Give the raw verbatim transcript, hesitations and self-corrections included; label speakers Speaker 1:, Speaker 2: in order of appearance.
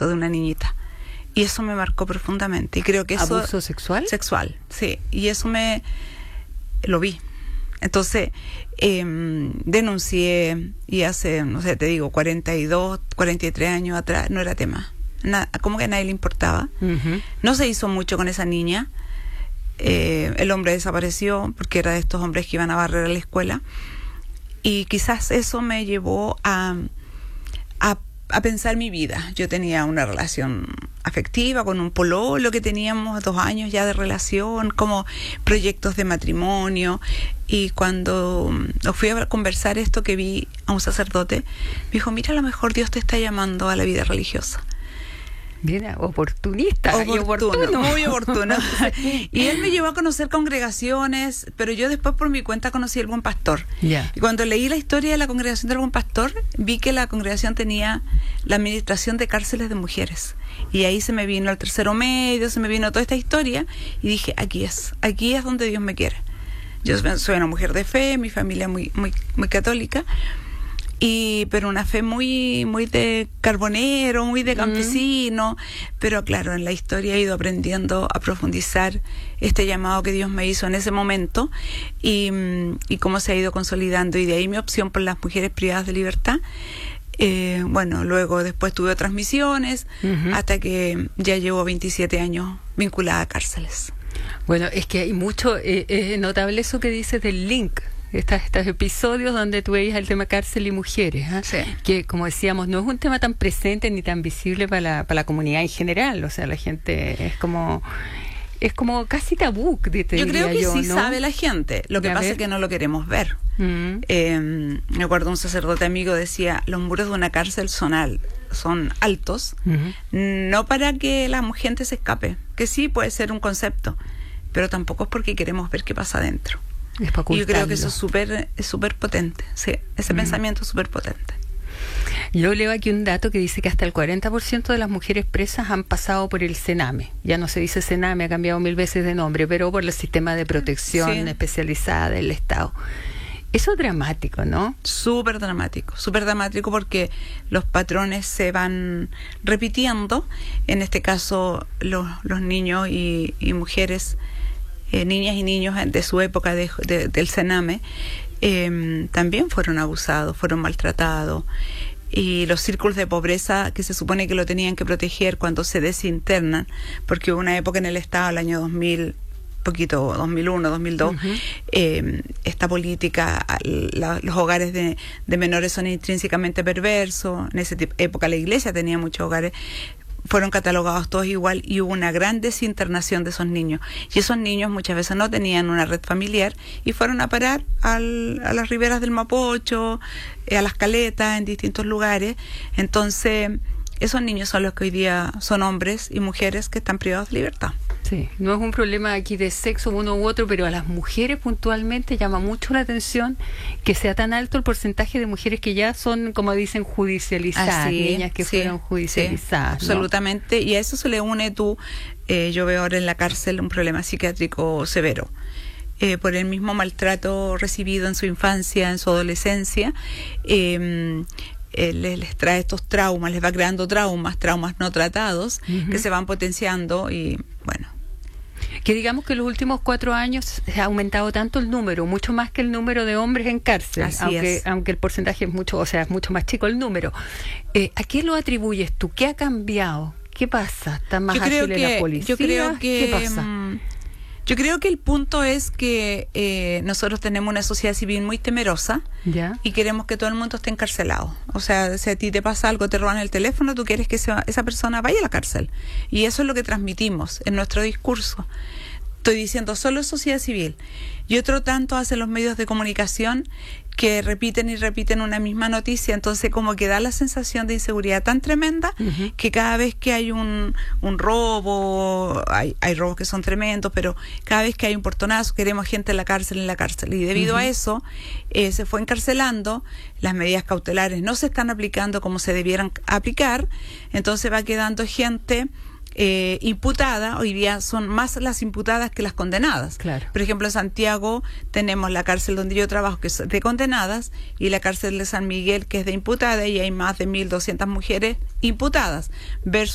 Speaker 1: de una niñita. Y eso me marcó profundamente. Y creo que eso...
Speaker 2: ¿Abuso sexual?
Speaker 1: Sexual, sí. Y eso me... lo vi. Entonces, eh, denuncié, y hace, no sé, te digo, cuarenta y dos, cuarenta y tres años atrás, no era tema. Nada, como que a nadie le importaba. Uh-huh. No se hizo mucho con esa niña. Eh, el hombre desapareció porque era de estos hombres que iban a barrer a la escuela. Y quizás eso me llevó a, a, a pensar mi vida. Yo tenía una relación afectiva con un pololo que teníamos dos años ya de relación, como proyectos de matrimonio. Y cuando fui a conversar esto, que vi a un sacerdote, me dijo, mira, a lo mejor Dios te está llamando a la vida religiosa.
Speaker 2: Mira, oportunista.
Speaker 1: Oportuno, oportuno. Muy oportuno. Y él me llevó a conocer congregaciones, pero yo después por mi cuenta conocí el Buen Pastor.
Speaker 2: Yeah.
Speaker 1: Y cuando leí la historia de la congregación del Buen Pastor, vi que la congregación tenía la administración de cárceles de mujeres. Y ahí se me vino el tercero medio, se me vino toda esta historia, y dije, aquí es, aquí es donde Dios me quiere. Yo soy una mujer de fe, mi familia muy, muy, muy católica, y pero una fe muy muy de carbonero, muy de campesino, mm. pero claro, en la historia he ido aprendiendo a profundizar este llamado que Dios me hizo en ese momento, y, y cómo se ha ido consolidando, y de ahí mi opción por las mujeres privadas de libertad. Eh, bueno, luego después tuve otras misiones, uh-huh. hasta que ya llevo veintisiete años vinculada a cárceles.
Speaker 2: Bueno, es que hay mucho, eh, es notable eso que dices del link. Estos, estos episodios donde tú veías el tema cárcel y mujeres, ¿eh?
Speaker 1: Sí.
Speaker 2: Que, como decíamos, no es un tema tan presente ni tan visible para la, para la comunidad en general. O sea, la gente es como es como casi tabú. Te
Speaker 1: yo creo que
Speaker 2: yo,
Speaker 1: sí,
Speaker 2: ¿no?
Speaker 1: sabe la gente. Lo que
Speaker 2: ¿De
Speaker 1: pasa
Speaker 2: ver?
Speaker 1: es que no lo queremos ver.
Speaker 2: Mm.
Speaker 1: Eh, me acuerdo un sacerdote amigo decía, los muros de una cárcel son, al, son altos, uh-huh. no para que la gente se escape, que sí puede ser un concepto, pero tampoco es porque queremos ver qué pasa adentro.
Speaker 2: Es para
Speaker 1: y yo creo que eso es súper es súper potente, sí, ese mm. pensamiento es súper potente.
Speaker 2: Yo leo aquí un dato que dice que hasta el cuarenta por ciento de las mujeres presas han pasado por el CENAME. Ya no se dice CENAME, ha cambiado mil veces de nombre, pero por el sistema de protección sí. especializada del Estado. Eso es dramático, ¿no?
Speaker 1: Súper dramático, súper dramático porque los patrones se van repitiendo. En este caso, los, los niños y, y mujeres, eh, niñas y niños de su época de, de, del CENAME, eh, también fueron abusados, fueron maltratados. Y los círculos de pobreza que se supone que lo tenían que proteger cuando se desinternan, porque hubo una época en el Estado, el año dos mil, poquito, dos mil uno, dos mil dos, uh-huh. eh, esta política, la, los hogares de, de menores son intrínsecamente perversos. En esa época la iglesia tenía muchos hogares, fueron catalogados todos igual y hubo una gran desinternación de esos niños. Y esos niños muchas veces no tenían una red familiar y fueron a parar al, a las riberas del Mapocho, eh, a las caletas, en distintos lugares. Entonces, esos niños son los que hoy día son hombres y mujeres que están privados de libertad.
Speaker 2: Sí, no es un problema aquí de sexo uno u otro, pero a las mujeres puntualmente llama mucho la atención que sea tan alto el porcentaje de mujeres que ya son, como dicen, judicializadas,
Speaker 1: Así,
Speaker 2: niñas que
Speaker 1: sí,
Speaker 2: fueron judicializadas.
Speaker 1: Sí,
Speaker 2: ¿no?
Speaker 1: Absolutamente, y a eso se le une tú, eh, yo veo ahora en la cárcel un problema psiquiátrico severo. Eh, por el mismo maltrato recibido en su infancia, en su adolescencia, eh, Eh, les, les trae estos traumas, les va creando traumas, traumas no tratados, uh-huh. que se van potenciando y bueno.
Speaker 2: Que digamos que en los últimos cuatro años se ha aumentado tanto el número, mucho más que el número de hombres en cárcel,
Speaker 1: Así
Speaker 2: aunque,
Speaker 1: es.
Speaker 2: aunque el porcentaje es mucho, o sea, es mucho más chico el número. Eh, ¿A qué lo atribuyes tú? ¿Qué ha cambiado? ¿Qué pasa? ¿Está más ágil en la policía?
Speaker 1: Yo creo que...
Speaker 2: ¿Qué pasa?
Speaker 1: Um, Yo creo que el punto es que eh, nosotros tenemos una sociedad civil muy temerosa,
Speaker 2: ¿ya?
Speaker 1: Y queremos que todo el mundo esté encarcelado. O sea, si a ti te pasa algo, te roban el teléfono, tú quieres que esa, esa persona vaya a la cárcel. Y eso es lo que transmitimos en nuestro discurso. Estoy diciendo solo sociedad civil. Y otro tanto hacen los medios de comunicación que repiten y repiten una misma noticia, entonces como que da la sensación de inseguridad tan tremenda, uh-huh. que cada vez que hay un, un robo, hay, hay robos que son tremendos, pero cada vez que hay un portonazo queremos gente en la cárcel, en la cárcel, y debido uh-huh. a eso eh, se fue encarcelando, las medidas cautelares no se están aplicando como se debieran aplicar, entonces va quedando gente Eh, imputada. Hoy día son más las imputadas que las condenadas.
Speaker 2: Claro.
Speaker 1: Por ejemplo, en Santiago tenemos la cárcel donde yo trabajo, que es de condenadas, y la cárcel de San Miguel, que es de imputada, y hay más de mil doscientas mujeres imputadas, versus